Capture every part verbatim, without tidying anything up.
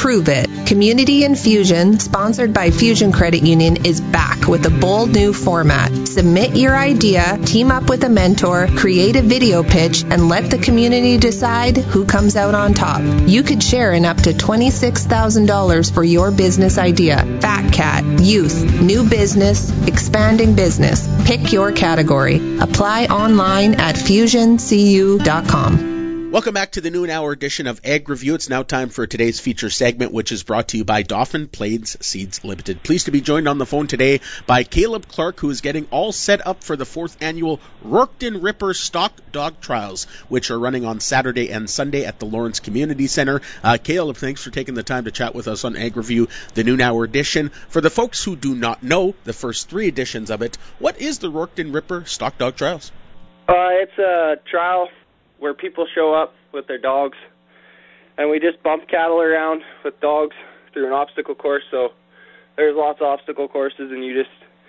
Prove It. Community Infusion, sponsored by Fusion Credit Union, is back with a bold new format. Submit your idea, team up with a mentor, create a video pitch, and let the community decide who comes out on top. You could share in up to twenty-six thousand dollars for your business idea. Fat Cat, youth, new business, expanding business. Pick your category. Apply online at fusion c u dot com. Welcome back to the noon hour edition of Ag Review. It's now time for today's feature segment, which is brought to you by Dauphin Plains Seeds Limited. Pleased to be joined on the phone today by Caleb Clark, who is getting all set up for the fourth annual Rourketon Ripper Stock Dog Trials, which are running on Saturday and Sunday at the Lawrence Community Center. Uh, Caleb, thanks for taking the time to chat with us on Ag Review, the noon hour edition. For the folks who do not know the first three editions of it, what is the Rourketon Ripper Stock Dog Trials? Uh, it's a trial where people show up with their dogs, and we just bump cattle around with dogs through an obstacle course. So there's lots of obstacle courses, and you just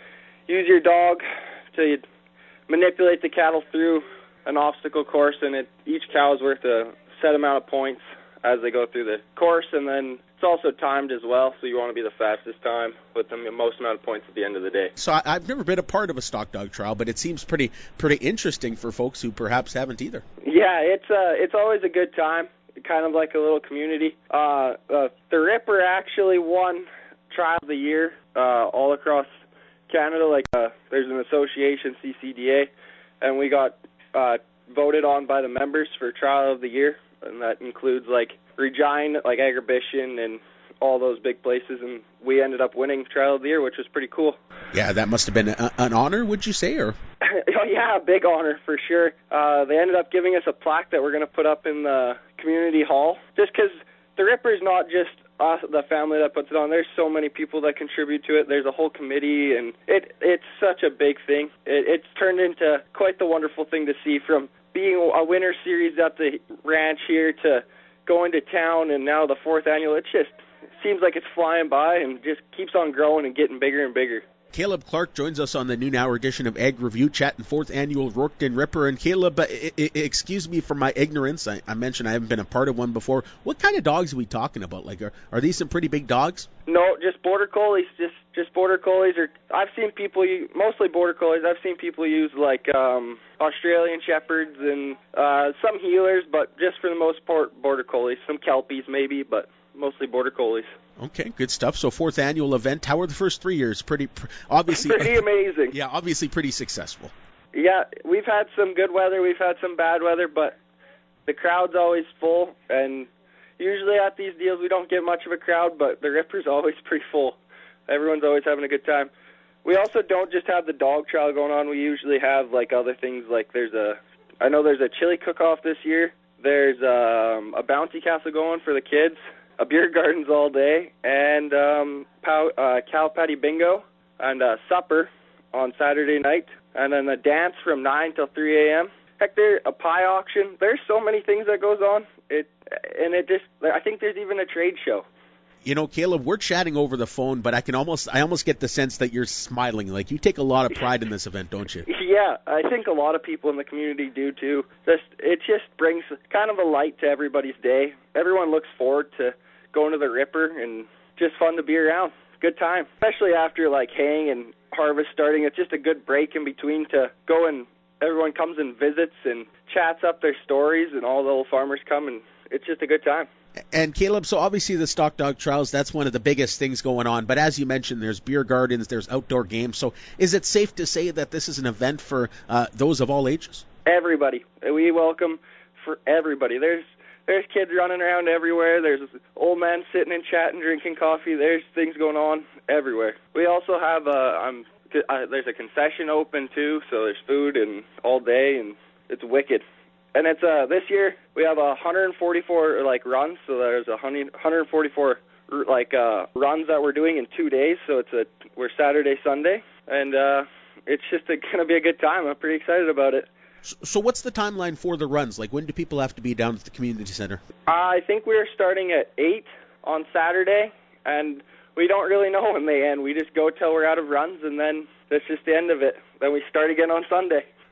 use your dog to manipulate the cattle through an obstacle course, and it, each cow is worth a set amount of points as they go through the course, and then it's also timed as well, so you want to be the fastest time with the most amount of points at the end of the day. So I, I've never been a part of a stock dog trial, but it seems pretty pretty interesting for folks who perhaps haven't either. Yeah, it's uh, it's always a good time, kind of like a little community. Uh, uh, the Ripper actually won Trial of the Year uh, all across Canada. Like uh, there's an association, C C D A, and we got uh, voted on by the members for Trial of the Year, and that includes like Regina, like Agribition, and all those big places, and we ended up winning Trial of the Year, which was pretty cool. Yeah, that must have been a, an honor, would you say? Or oh, yeah, a big honor for sure. Uh, they ended up giving us a plaque that we're going to put up in the community hall, just because the Ripper is not just us, the family that puts it on. There's so many people that contribute to it. There's a whole committee, and it it's such a big thing. It, it's turned into quite the wonderful thing to see, from being a winter series at the ranch here to going to town, and now the fourth annual. It just seems like it's flying by and just keeps on growing and getting bigger and bigger. Caleb Clark joins us on the noon hour edition of Ag Review, chatting fourth annual Rourketon Ripper. And Caleb, uh, I- I- excuse me for my ignorance. I-, I mentioned I haven't been a part of one before. What kind of dogs are we talking about? Like, are, are these some pretty big dogs? No, just border collies. Just just border collies. Or I've seen people use, mostly border collies. I've seen people use like um, Australian shepherds and uh, some healers, but just for the most part, border collies. Some kelpies maybe, but mostly border collies. Okay, good stuff. So fourth annual event. How were the first three years? Pretty, pr- obviously. Pretty amazing. Yeah, obviously pretty successful. Yeah, we've had some good weather. We've had some bad weather, but the crowd's always full. And usually at these deals we don't get much of a crowd, but the Ripper's always pretty full. Everyone's always having a good time. We also don't just have the dog trial going on. We usually have like other things. Like there's a, I know there's a chili cook-off this year. There's um, a bouncy castle going for the kids. A beer gardens all day, and um, pow, uh, cow patty bingo, and uh, supper on Saturday night, and then a dance from nine till three a.m. Heck, there's a pie auction. There's so many things that goes on. It and it just, I think there's even a trade show. You know, Caleb, we're chatting over the phone, but I can almost, I almost get the sense that you're smiling. Like you take a lot of pride in this event, don't you? Yeah, I think a lot of people in the community do too. Just, it just brings kind of a light to everybody's day. Everyone looks forward to going to the Ripper, and just fun to be around. Good time, especially after like haying and harvest starting. It's just a good break in between to go, and everyone comes and visits and chats up their stories, and all the little farmers come, and it's just a good time. And Caleb, so obviously the stock dog trials, that's one of the biggest things going on. But as you mentioned, there's beer gardens, there's outdoor games. So is it safe to say that this is an event for uh, those of all ages? Everybody. We welcome for everybody. There's There's kids running around everywhere. There's old men sitting and chatting, drinking coffee. There's things going on everywhere. We also have a, um, uh, there's a concession open too, so there's food and all day, and it's wicked. And it's uh this year we have a one hundred forty-four like runs, so there's a one hundred forty-four like uh, runs that we're doing in two days. So it's a we're Saturday, Sunday, and uh, it's just a, gonna be a good time. I'm pretty excited about it. So what's the timeline for the runs? Like, when do people have to be down at the community center? Uh, I think we're starting at eight on Saturday, and we don't really know when they end. We just go till we're out of runs, and then that's just the end of it. Then we start again on Sunday.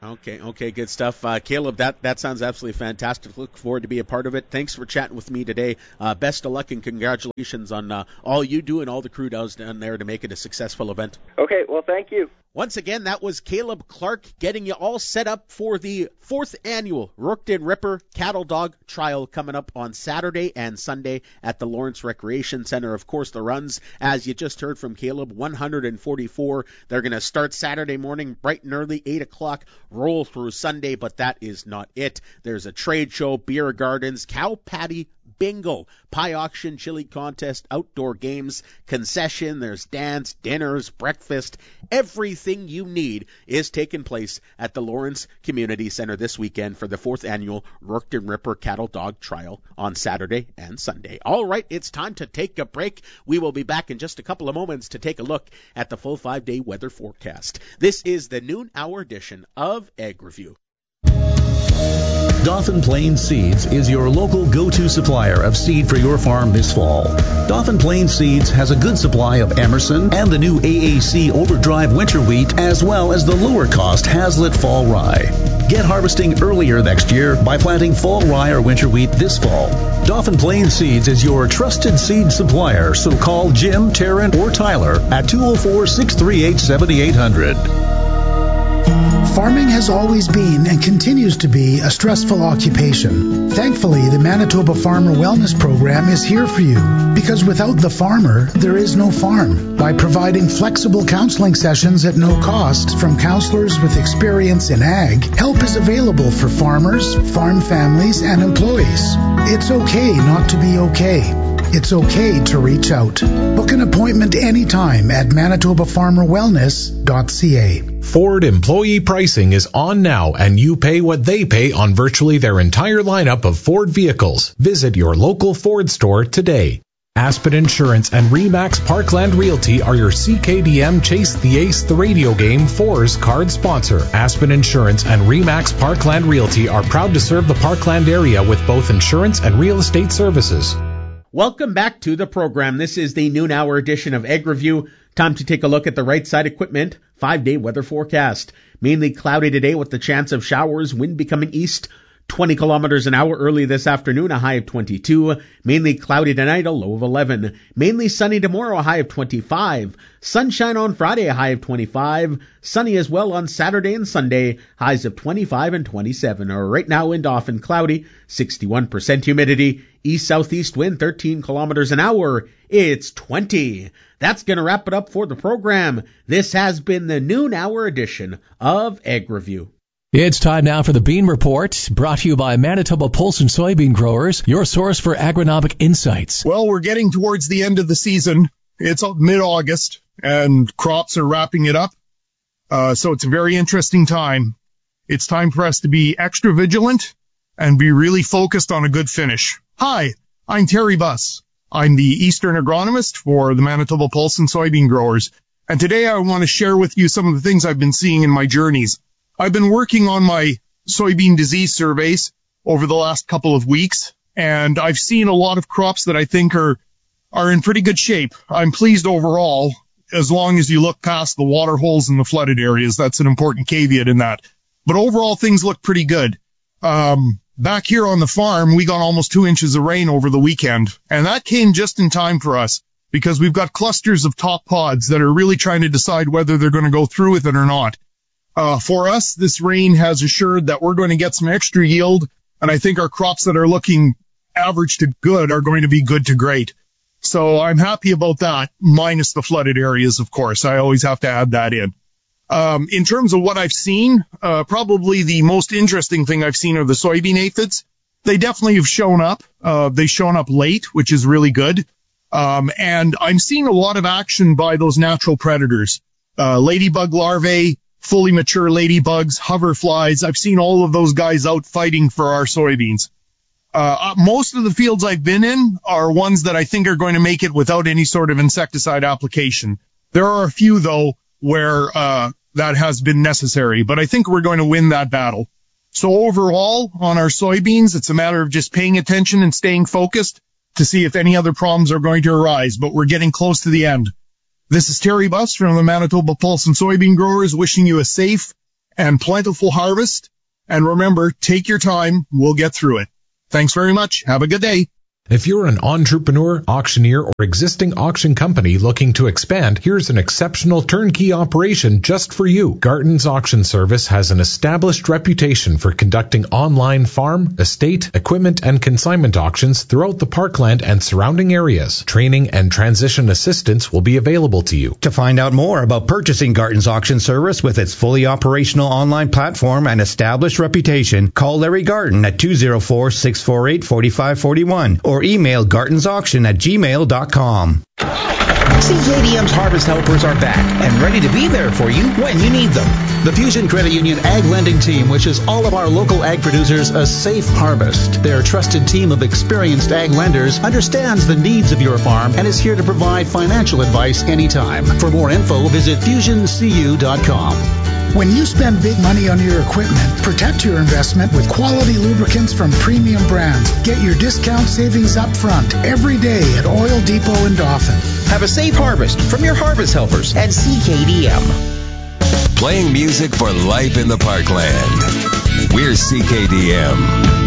Okay, okay, good stuff. Uh, Caleb, that, that sounds absolutely fantastic. Look forward to be a part of it. Thanks for chatting with me today. Uh, best of luck and congratulations on uh, all you do and all the crew does down there to make it a successful event. Okay, well, thank you. Once again, that was Caleb Clark getting you all set up for the fourth annual Rourketon Ripper Cattle Dog Trial coming up on Saturday and Sunday at the Lawrence Recreation Center. Of course, the runs, as you just heard from Caleb, one hundred forty-four. They're going to start Saturday morning bright and early, eight o'clock, roll through Sunday, but that is not it. There's a trade show, beer gardens, cow patty, bingo, pie auction, chili contest, outdoor games, concession, there's dance, dinners, breakfast. Everything you need is taking place at the Lawrence Community Center this weekend for the fourth annual Rourketon Ripper Cattle Dog Trial on Saturday and Sunday. All right, it's time to take a break. We will be back in just a couple of moments to take a look at the full five-day weather forecast. This is the noon hour edition of Ag Review. Dauphin Plains Seeds is your local go-to supplier of seed for your farm this fall. Dauphin Plains Seeds has a good supply of Emerson and the new A A C Overdrive winter wheat, as well as the lower-cost Hazlitt fall rye. Get harvesting earlier next year by planting fall rye or winter wheat this fall. Dauphin Plains Seeds is your trusted seed supplier, so call Jim, Taryn, or Tyler at two oh four, six three eight, seven eight hundred. Farming has always been and continues to be a stressful occupation. Thankfully, the Manitoba Farmer Wellness Program is here for you, because without the farmer, there is no farm. By providing flexible counseling sessions at no cost from counselors with experience in ag, help is available for farmers, farm families, and employees. It's okay not to be okay. It's okay to reach out. Book an appointment anytime at manitoba farmer wellness dot c a. Ford employee pricing is on now, and you pay what they pay on virtually their entire lineup of Ford vehicles. Visit your local Ford store today. Aspen Insurance and Remax Parkland Realty are your C K D M Chase the Ace the radio game fours card sponsor. Aspen Insurance and Remax Parkland Realty are proud to serve the Parkland area with both insurance and real estate services. Welcome back to the program. This is the noon hour edition of Ag Review. Time to take a look at the right side equipment five-day weather forecast. Mainly cloudy today with the chance of showers, wind becoming east, twenty kilometers an hour early this afternoon, a high of twenty-two. Mainly cloudy tonight, a low of eleven. Mainly sunny tomorrow, a high of twenty-five. Sunshine on Friday, a high of twenty-five. Sunny as well on Saturday and Sunday, highs of twenty-five and twenty-seven. Or right now in Dauphin, cloudy, sixty-one percent humidity. East-southeast wind, thirteen kilometers an hour. It's twenty. That's going to wrap it up for the program. This has been the noon hour edition of Ag Review. It's time now for the Bean Report, brought to you by Manitoba Pulse and Soybean Growers, your source for agronomic insights. Well, we're getting towards the end of the season. It's mid-August, and crops are wrapping it up. Uh, so it's a very interesting time. It's time for us to be extra vigilant and be really focused on a good finish. Hi, I'm Terry Buss. I'm the Eastern Agronomist for the Manitoba Pulse and Soybean Growers. And today I want to share with you some of the things I've been seeing in my journeys. I've been working on my soybean disease surveys over the last couple of weeks, and I've seen a lot of crops that I think are are in pretty good shape. I'm pleased overall, as long as you look past the water holes and the flooded areas. That's an important caveat in that. But overall, things look pretty good. Um, back here on the farm, we got almost two inches of rain over the weekend, and that came just in time for us because we've got clusters of top pods that are really trying to decide whether they're going to go through with it or not. Uh, for us, this rain has assured that we're going to get some extra yield, and I think our crops that are looking average to good are going to be good to great. So I'm happy about that, minus the flooded areas, of course. I always have to add that in. Um, in terms of what I've seen, uh, probably the most interesting thing I've seen are the soybean aphids. They definitely have shown up. Uh, they've shown up late, which is really good. Um, and I'm seeing a lot of action by those natural predators. Uh, ladybug larvae, fully mature ladybugs, hoverflies. I've seen all of those guys out fighting for our soybeans. Uh, most of the fields I've been in are ones that I think are going to make it without any sort of insecticide application. There are a few, though, where uh, that has been necessary, but I think we're going to win that battle. So overall, on our soybeans, it's a matter of just paying attention and staying focused to see if any other problems are going to arise, but we're getting close to the end. This is Terry Buss from the Manitoba Pulse and Soybean Growers, wishing you a safe and plentiful harvest. And remember, take your time. We'll get through it. Thanks very much. Have a good day. If you're an entrepreneur, auctioneer, or existing auction company looking to expand, here's an exceptional turnkey operation just for you. Garton's Auction Service has an established reputation for conducting online farm, estate, equipment, and consignment auctions throughout the parkland and surrounding areas. Training and transition assistance will be available to you. To find out more about purchasing Garton's Auction Service with its fully operational online platform and established reputation, call Larry Garton at two oh four, six four eight, four five four one or email gartonsauction at gmail dot com. C K D M's Harvest Helpers are back and ready to be there for you when you need them. The Fusion Credit Union Ag Lending Team wishes all of our local ag producers a safe harvest. Their trusted team of experienced ag lenders understands the needs of your farm and is here to provide financial advice anytime. For more info, visit fusion c u dot com. When you spend big money on your equipment, protect your investment with quality lubricants from premium brands. Get your discount savings up front every day at Oil Depot in Dauphin. Have a safe harvest from your Harvest Helpers at C K D M. Playing music for life in the parkland. We're C K D M.